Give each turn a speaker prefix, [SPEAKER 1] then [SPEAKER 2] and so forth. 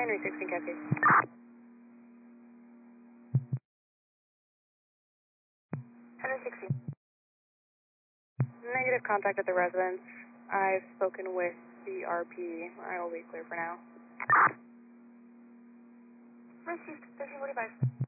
[SPEAKER 1] Henry 16 Cascade. Henry 16. Negative contact at the residence. I've spoken with the RP. I will be clear for now. Received 1345.